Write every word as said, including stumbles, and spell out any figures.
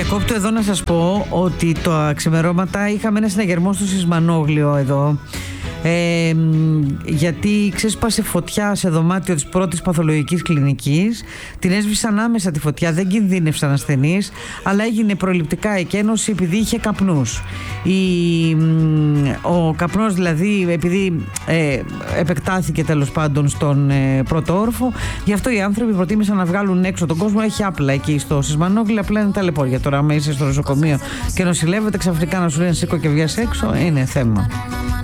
Διακόπτω εδώ να σας πω ότι τα ξημερώματα είχαμε ένα συναγερμό στο Σισμανόγλιο εδώ. Ε, γιατί ξέσπασε φωτιά σε δωμάτιο της πρώτης παθολογικής κλινικής. Την έσβησαν άμεσα τη φωτιά, δεν κινδύνευσαν ασθενείς, αλλά έγινε προληπτικά εκένωση επειδή είχε καπνούς. Η, ο καπνός δηλαδή, επειδή ε, επεκτάθηκε τέλος πάντων στον ε, πρώτο όροφο, γι' αυτό οι άνθρωποι προτίμησαν να βγάλουν έξω τον κόσμο. Έχει άπλα εκεί στο Σισμανόγλιο, απλά είναι ταλαιπώρια. Τώρα, άμα είσαι στο νοσοκομείο και νοσηλεύεται, ξαφνικά να σου λένε σήκω και βγες έξω, είναι θέμα.